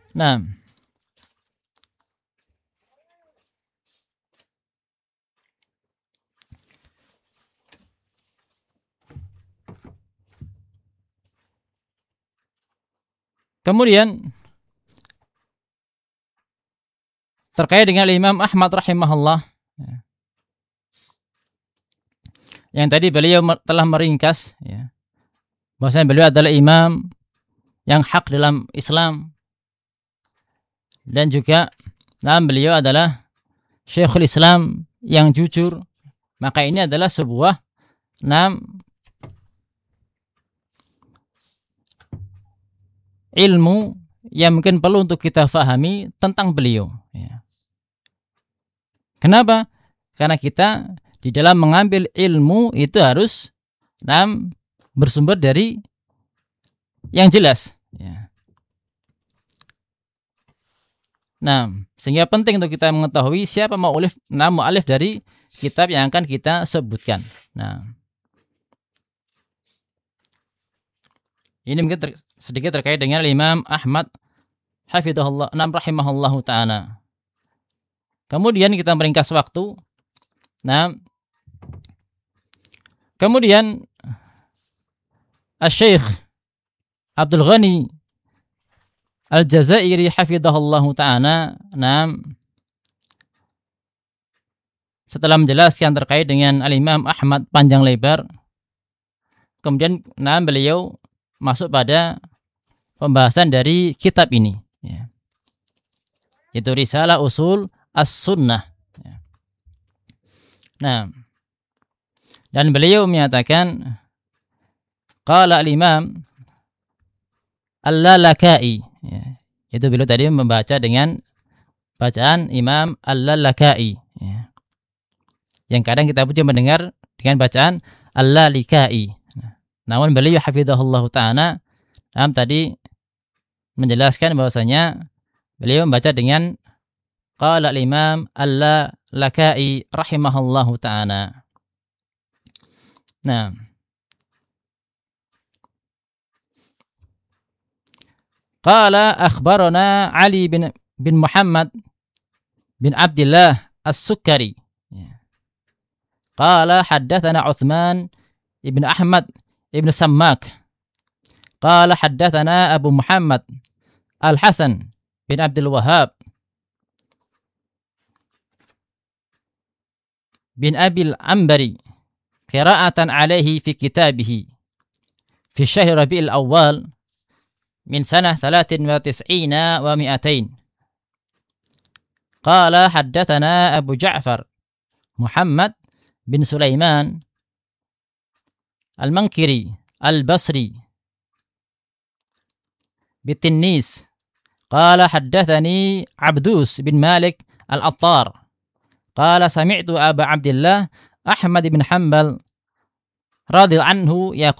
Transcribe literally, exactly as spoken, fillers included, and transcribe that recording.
Nah, kemudian terkait dengan Imam Ahmad rahimahullah, yang tadi beliau telah meringkas, ya, bahwasanya beliau adalah imam yang hak dalam Islam, dan juga nah, beliau adalah Syekhul Islam yang jujur. Maka ini adalah sebuah enam ilmu yang mungkin perlu untuk kita fahami tentang beliau, ya. Kenapa? Karena kita di dalam mengambil ilmu itu harus enam bersumber dari yang jelas, ya. Nah, sehingga penting untuk kita mengetahui siapa mu'allif, nah mu'allif dari kitab yang akan kita sebutkan. Nah, ini mungkin ter, sedikit terkait dengan Imam Ahmad hafizahullah, nam rahimahullahu ta'ala. Kemudian kita meringkas waktu. Nah, kemudian Asy-Syaikh Abdul Ghani Al-Jazairi hafizahullahu ta'ala, nah, setelah menjelaskan terkait dengan Al-Imam Ahmad panjang lebar, kemudian nah beliau masuk pada pembahasan dari kitab ini, ya. Itu Risalah Usul As-Sunnah, ya. Nah, dan beliau menyatakan qala al-Imam Al-Lalaka'i, ya. Itu beliau tadi membaca dengan bacaan Imam Al-Lalaka'i, ya. Yang kadang kita pun mendengar dengan bacaan Al-Lalikai. Nah, namun beliau hafizahullah ta'ala nah, tadi menjelaskan bahwasanya beliau membaca dengan qala al-Imam Al-Lalikai rahimahullahu ta'ala. Nah, qala akhbarana Ali bin bin Muhammad bin Abdullah As-Sukkari. Qala haddatsana Utsman ibn Ahmad ibn Sammak. Qala haddatsana Abu Muhammad Al-Hasan bin Abdul Wahhab bin Abil Ambari qira'atan alaihi fi kitabihi fi syahr Rabi'il Awwal min sanah thalathin wa tis'ina wa mi'atain. Qala haddatsana Abu Ja'far Muhammad bin Sulaiman Al-Mankiri Al-Basri Bitinnis. Qala haddatsani Abdus bin Malik Al-Attar. Qala sami'tu Aba Abdillah Ahmad bin Hanbal radhiyallahu anhu yaqul